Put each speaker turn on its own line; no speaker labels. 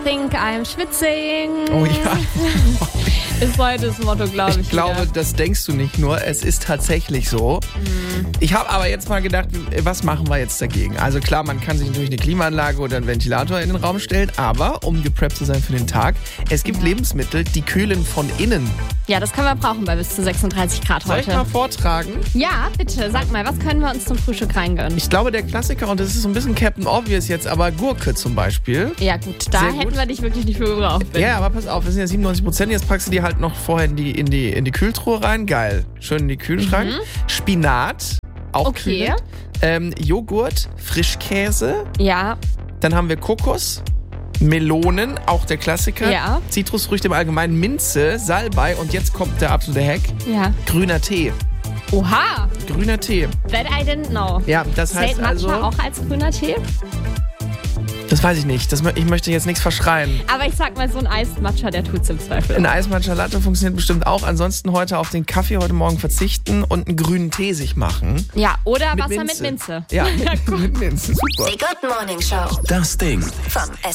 think I'm schwitzing.
Oh ja.
Ist heute das Motto, glaube ich.
Ich glaube, das denkst du nicht nur. Es ist tatsächlich so. Ich habe aber jetzt mal gedacht, was machen wir jetzt dagegen? Also klar, man kann sich natürlich eine Klimaanlage oder einen Ventilator in den Raum stellen, aber um gepreppt zu sein für den Tag, es gibt Lebensmittel, die kühlen von innen.
Ja, das können wir brauchen bei bis zu 36 Grad
Soll ich
heute.
mal vortragen?
Ja, bitte, sag mal, was können wir uns zum Frühstück reingönnen?
Ich glaube, der Klassiker, und das ist so ein bisschen Captain Obvious jetzt, aber Gurke zum Beispiel.
Ja gut, da
Sehr gut.
hätten wir dich wirklich nicht für gebraucht.
Ja, aber pass auf, das sind ja 97%. Jetzt packst du die halt noch vorher in die Kühltruhe rein. Geil. Schön in die Kühlschrank. Spinat, auch
Okay.
kühlend. Joghurt, Frischkäse.
Ja,
Dann haben wir Kokos, Melonen, auch der Klassiker.
Ja.
Zitrusfrüchte im Allgemeinen, Minze, Salbei und jetzt kommt der absolute Hack.
ja.
Grüner Tee.
Oha,
Grüner Tee.
that I didn't know.
Ja, das heißt
Zählt Matcha
also...
auch als grüner Tee?
Das weiß ich nicht. Ich möchte jetzt nichts verschreien.
Aber ich sag mal, so ein Eis-Matcha, der tut's im Zweifel.
Ein Eis-Matcha-Latte funktioniert bestimmt auch. Ansonsten heute auf den Kaffee heute Morgen verzichten und einen grünen Tee sich machen.
Ja, oder
Mit
Wasser
Minze.
mit Minze.
Ja, mit Minze. Super.
Die Good Morning Show.
Das Ding.
Vom